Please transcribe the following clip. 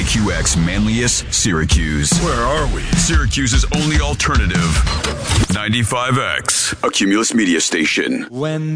KQX Manlius, Syracuse. Where are we? Syracuse's only alternative. 95X, a Cumulus media station. When